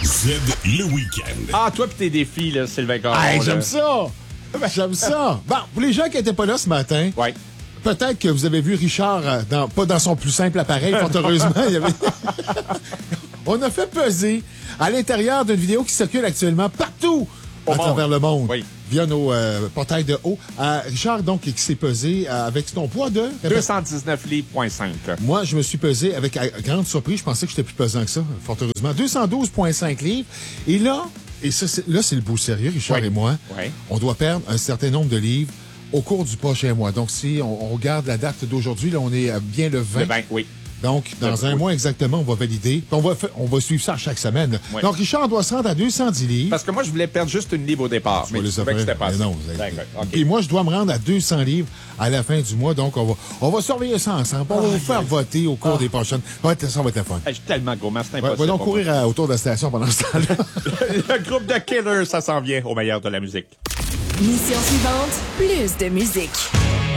Z, le week-end. Ah, toi pis tes défis, là, Sylvain Caron. Hey, là. j'aime ça! J'aime ça! Bon, pour les gens qui n'étaient pas là ce matin, Ouais. peut-être que vous avez vu Richard, pas dans son plus simple appareil, fort heureusement. On a fait peser à l'intérieur d'une vidéo qui circule actuellement partout à travers le monde. Oui. Via nos portails de haut. Richard, donc, qui s'est pesé avec ton poids de... 219 livres,5. Moi, je me suis pesé avec grande surprise. Je pensais que j'étais plus pesant que ça, fort heureusement. 212,5 livres. Et là, c'est le beau sérieux, Richard Oui. et moi. Oui. On doit perdre un certain nombre de livres au cours du prochain mois. Donc, si on regarde la date d'aujourd'hui, là, on est bien le 20. Le 20, oui. Donc, dans un mois exactement, on va valider. Puis on va suivre ça chaque semaine. Oui. Donc, Richard doit se rendre à 210 livres. Parce que moi, je voulais perdre juste une livre au départ. Tu Mais vas tu les trouvais que offrir. c'était pas Mais assez. non, vous avez- D'accord, OK. Et moi, je dois me rendre à 200 livres à la fin du mois. Donc, on va surveiller ça ensemble. On va vous faire voter au cours des prochaines. Ça va être le fun. Hey, je suis tellement gourmand, c'est Ouais, impossible. va donc pour moi. courir autour de la station pendant ce temps-là. Le groupe de Killers, ça s'en vient au meilleur de la musique. Mission suivante, plus de musique.